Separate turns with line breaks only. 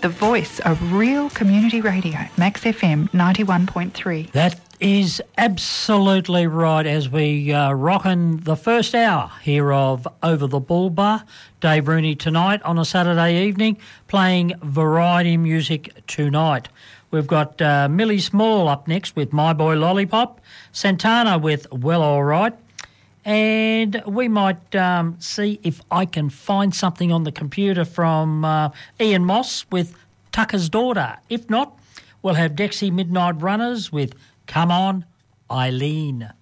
the voice of real community radio, Max FM 91.3.
That is absolutely right as we rockin' the first hour here of Over the Bull Bar. Dave Rooney tonight on a Saturday evening playing variety music tonight. We've got Millie Small up next with My Boy Lollipop, Santana with Well All Right, and we might see if I can find something on the computer from Ian Moss with Tucker's Daughter. If not, we'll have Dexy Midnight Runners with Come On, Eileen.